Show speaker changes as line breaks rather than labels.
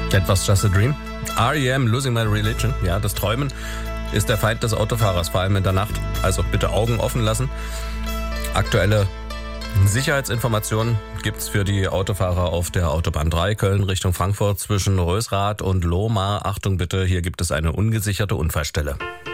That was just a dream. R.E.M. Losing My Religion. Ja, das Träumen ist der Feind des Autofahrers, vor allem in der Nacht. Also bitte Augen offen lassen. Aktuelle Sicherheitsinformationen gibt's für die Autofahrer auf der Autobahn 3 Köln Richtung Frankfurt zwischen Rösrath und Lohmar. Achtung bitte, hier gibt es eine ungesicherte Unfallstelle.